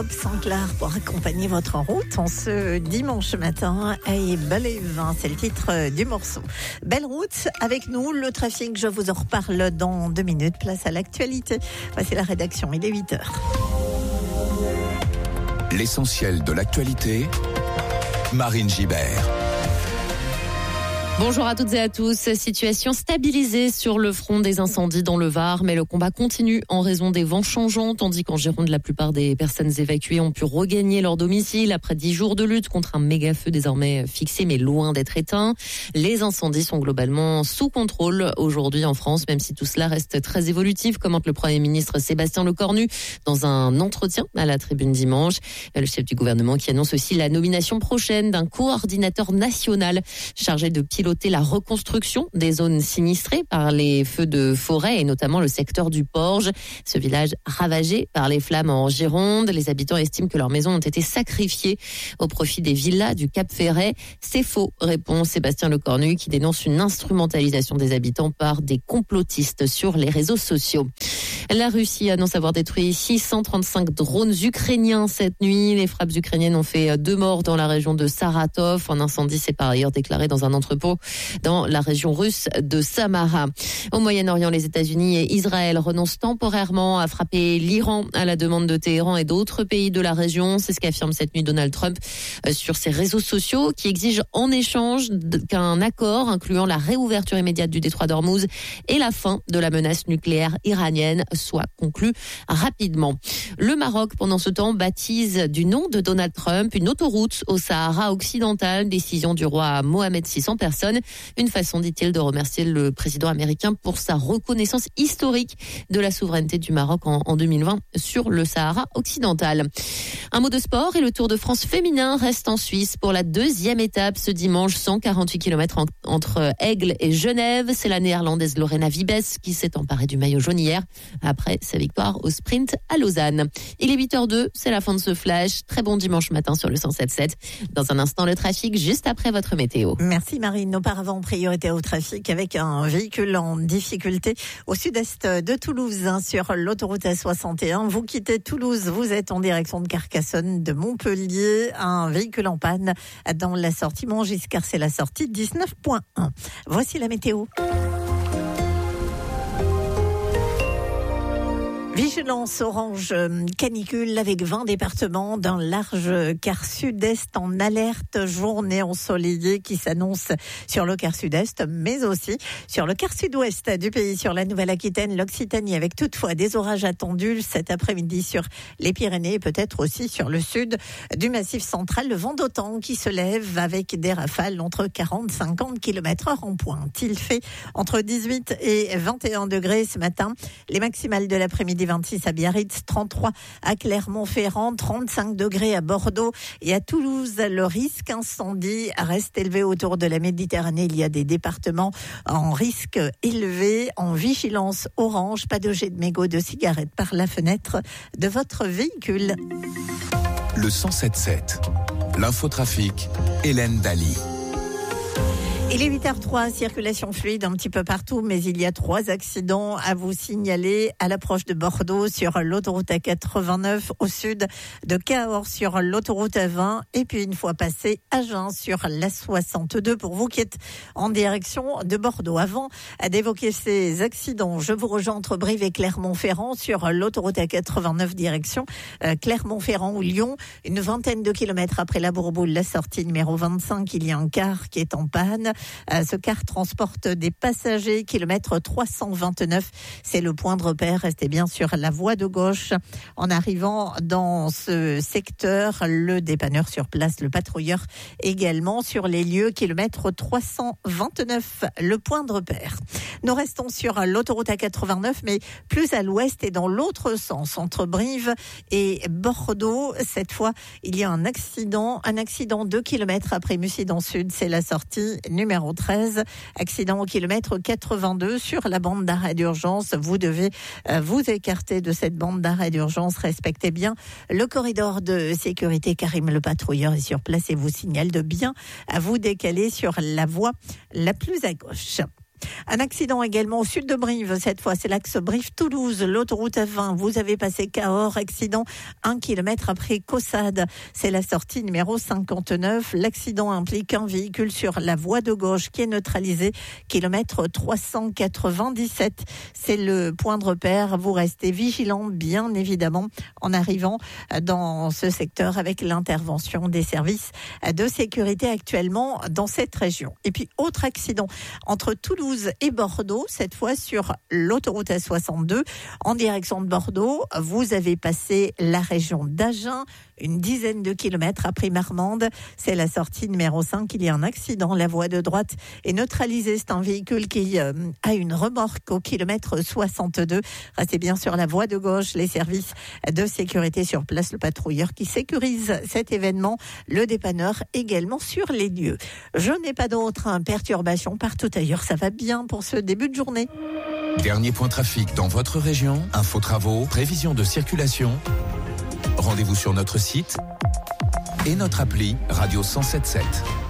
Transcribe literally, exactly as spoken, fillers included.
Saint-Clair pour accompagner votre route en ce dimanche matin. I Believe, c'est le titre du morceau. Belle route avec nous, le trafic, je vous en reparle dans deux minutes. Place à l'actualité. Voici la rédaction, il est huit heures. L'essentiel de l'actualité, Marine Gibert. Bonjour à toutes et à tous. Situation stabilisée sur le front des incendies dans le Var, mais le combat continue en raison des vents changeants, tandis qu'en Gironde, la plupart des personnes évacuées ont pu regagner leur domicile après dix jours de lutte contre un méga feu désormais fixé, mais loin d'être éteint. Les incendies sont globalement sous contrôle aujourd'hui en France, même si tout cela reste très évolutif, commente le Premier ministre Sébastien Lecornu dans un entretien à la Tribune dimanche. Le chef du gouvernement qui annonce aussi la nomination prochaine d'un coordinateur national chargé de piloter la reconstruction des zones sinistrées par les feux de forêt et notamment le secteur du Porge. Ce village ravagé par les flammes en Gironde. Les habitants estiment que leurs maisons ont été sacrifiées au profit des villas du Cap Ferret. C'est faux, répond Sébastien Lecornu qui dénonce une instrumentalisation des habitants par des complotistes sur les réseaux sociaux. La Russie annonce avoir détruit six cent trente-cinq drones ukrainiens cette nuit. Les frappes ukrainiennes ont fait deux morts dans la région de Saratov. Un incendie s'est par ailleurs déclaré dans un entrepôt dans la région russe de Samara. Au Moyen-Orient, les États-Unis et Israël renoncent temporairement à frapper l'Iran à la demande de Téhéran et d'autres pays de la région. C'est ce qu'affirme cette nuit Donald Trump sur ses réseaux sociaux qui exige en échange qu'un accord incluant la réouverture immédiate du détroit d'Ormuz et la fin de la menace nucléaire iranienne soit conclu rapidement. Le Maroc, pendant ce temps, baptise du nom de Donald Trump une autoroute au Sahara occidental, décision du roi Mohamed six en personne. Une façon, dit-il, de remercier le président américain pour sa reconnaissance historique de la souveraineté du Maroc en, en deux mille vingt sur le Sahara occidental. Un mot de sport et le Tour de France féminin reste en Suisse pour la deuxième étape ce dimanche, cent quarante-huit kilomètres en, entre Aigle et Genève. C'est la néerlandaise Lorena Wiebes qui s'est emparée du maillot jaune hier après sa victoire au sprint à Lausanne. Il est huit heures deux, c'est la fin de ce flash. Très bon dimanche matin sur le cent sept virgule sept. Dans un instant, le trafic juste après votre météo. Merci Marine. Auparavant, priorité au trafic avec un véhicule en difficulté au sud-est de Toulouse, hein, sur l'autoroute A soixante et un. Vous quittez Toulouse, vous êtes en direction de Carcassonne, de Montpellier. Un véhicule en panne dans la sortie Montgiscard, c'est la sortie dix-neuf point un. Voici la météo. Vigilance orange canicule avec vingt départements d'un large quart sud-est en alerte, journée ensoleillée qui s'annonce sur le quart sud-est, mais aussi sur le quart sud-ouest du pays, sur la Nouvelle-Aquitaine, l'Occitanie, avec toutefois des orages attendus cet après-midi sur les Pyrénées et peut-être aussi sur le sud du Massif central. Le vent d'OTAN qui se lève avec des rafales entre quarante et cinquante kilomètres heure en pointe. Il fait entre dix-huit et vingt et un degrés ce matin. Les maximales de l'après-midi, vingt-six à Biarritz, trente-trois à Clermont-Ferrand, trente-cinq degrés à Bordeaux et à Toulouse. Le risque incendie reste élevé autour de la Méditerranée. Il y a des départements en risque élevé, en vigilance orange. Pas de jet de mégots de cigarettes par la fenêtre de votre véhicule. Le cent sept virgule sept. L'infotrafic, Hélène Daly. Il est huit heures trois, circulation fluide un petit peu partout, mais il y a trois accidents à vous signaler à l'approche de Bordeaux sur l'autoroute A quatre-vingt-neuf, au sud de Cahors sur l'autoroute A vingt, et puis une fois passé Agen sur l'A soixante-deux pour vous qui êtes en direction de Bordeaux. Avant d'évoquer ces accidents, je vous rejoins entre Brive et Clermont-Ferrand sur l'autoroute A quatre-vingt-neuf direction euh, Clermont-Ferrand ou Lyon. Une vingtaine de kilomètres après la Bourboule, la sortie numéro vingt-cinq, il y a un car qui est en panne. Ce car transporte des passagers, kilomètre trois cent vingt-neuf. C'est le point de repère. Restez bien sur la voie de gauche. En arrivant dans ce secteur, le dépanneur sur place, le patrouilleur également sur les lieux, kilomètre trois cent vingt-neuf, le point de repère. Nous restons sur l'autoroute A quatre-vingt-neuf, mais plus à l'ouest et dans l'autre sens, entre Brive et Bordeaux. Cette fois, il y a un accident, un accident deux kilomètres après Mussidan-Sud. C'est la sortie numéro treize, accident au kilomètre quatre-vingt-deux sur la bande d'arrêt d'urgence. Vous devez euh, vous écarter de cette bande d'arrêt d'urgence. Respectez bien le corridor de sécurité. Karim, le patrouilleur, est sur place et vous signale de bien à vous décaler sur la voie la plus à gauche. Un accident également au sud de Brive. Cette fois, c'est l'axe Brive-Toulouse. L'autoroute A vingt. Vous avez passé Cahors. Accident un kilomètre après Caussade. C'est la sortie numéro cinquante-neuf. L'accident implique un véhicule sur la voie de gauche qui est neutralisé. Kilomètre trois cent quatre-vingt-dix-sept. C'est le point de repère. Vous restez vigilants, bien évidemment, en arrivant dans ce secteur avec l'intervention des services de sécurité actuellement dans cette région. Et puis, autre accident entre Toulouse et Bordeaux, cette fois sur l'autoroute A soixante-deux, en direction de Bordeaux. Vous avez passé la région d'Agen, une dizaine de kilomètres après Marmande. C'est la sortie numéro cinq. Il y a un accident. La voie de droite est neutralisée. C'est un véhicule qui euh, a une remorque au kilomètre soixante-deux. Restez bien sur la voie de gauche. Les services de sécurité sur place, le patrouilleur qui sécurise cet événement, le dépanneur également sur les lieux. Je n'ai pas d'autres hein, perturbations partout ailleurs. Ça va bien pour ce début de journée. Dernier point trafic dans votre région. Info travaux, prévision de circulation. Rendez-vous sur notre site et notre appli Radio cent sept sept.